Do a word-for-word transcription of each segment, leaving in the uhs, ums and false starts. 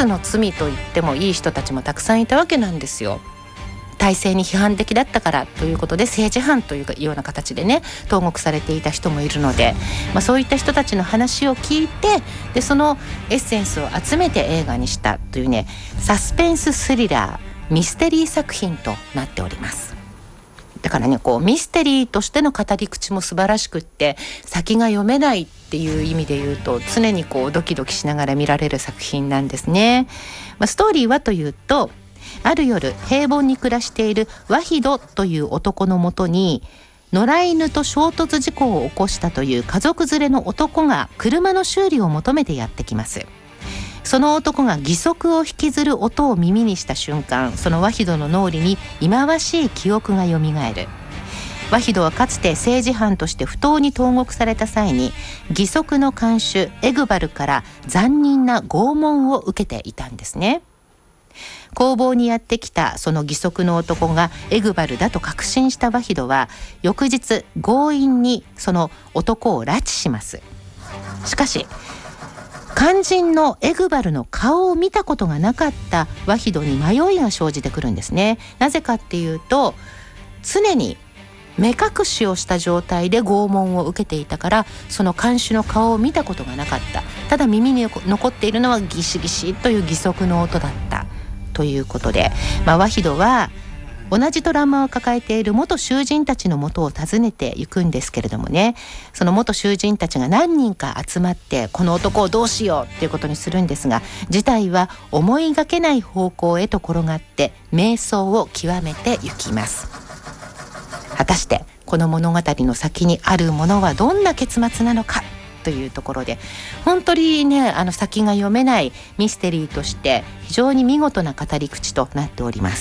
つの罪と言ってもいい人たちもたくさんいたわけなんですよ。体制に批判的だったからということで政治犯というような形でね投獄されていた人もいるので、まあ、そういった人たちの話を聞いて、でそのエッセンスを集めて映画にしたというね、サスペンススリラーミステリー作品となっております。だからね、こうミステリーとしての語り口も素晴らしくって、先が読めないっていう意味で言うと常にこうドキドキしながら見られる作品なんですね。まあ、ストーリーはというと、ある夜平凡に暮らしているワヒドという男のもとに、野良犬と衝突事故を起こしたという家族連れの男が車の修理を求めてやってきます。その男が義足を引きずる音を耳にした瞬間、そのワヒドの脳裏に忌まわしい記憶がよみがえる。ワヒドはかつて政治犯として不当に投獄された際に、義足の看守エグバルから残忍な拷問を受けていたんですね。工房にやってきたその義足の男がエグバルだと確信したワヒドは、翌日強引にその男を拉致します。しかし肝心のエグバルの顔を見たことがなかったワヒドに迷いが生じてくるんですね。なぜかっていうと、常に目隠しをした状態で拷問を受けていたから、その看守の顔を見たことがなかった。ただ耳に残っているのはギシギシという義足の音だったということで、まあ、ワヒドは同じトラウマを抱えている元囚人たちの元を訪ねていくんですけれどもね、その元囚人たちが何人か集まってこの男をどうしようっていうことにするんですが、事態は思いがけない方向へと転がって迷走を極めてゆきます。果たしてこの物語の先にあるものはどんな結末なのかというところで、本当にね、あの先が読めないミステリーとして非常に見事な語り口となっております。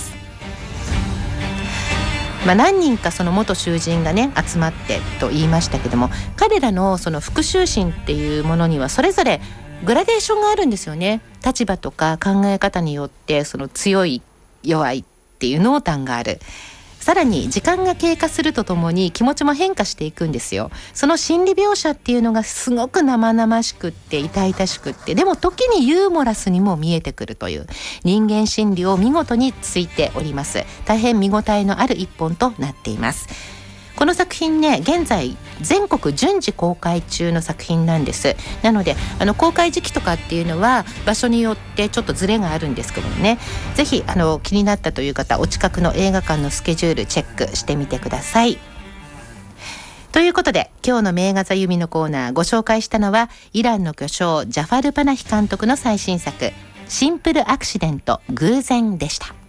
まあ、何人かその元囚人がね集まってと言いましたけども、彼らのその復讐心っていうものにはそれぞれグラデーションがあるんですよね。立場とか考え方によってその強い弱いっていう濃淡がある。さらに時間が経過するとともに気持ちも変化していくんですよ。その心理描写っていうのがすごく生々しくって痛々しくって、でも時にユーモラスにも見えてくるという人間心理を見事についております。大変見応えのある一本となっています。この作品ね、現在全国順次公開中の作品なんです。なのであの公開時期とかっていうのは場所によってちょっとズレがあるんですけどもね、ぜひあの気になったという方、お近くの映画館のスケジュールチェックしてみてください。ということで今日の名画座弓のコーナー、ご紹介したのはイランの巨匠ジャファル・パナヒ監督の最新作シンプルアクシデント偶然でした。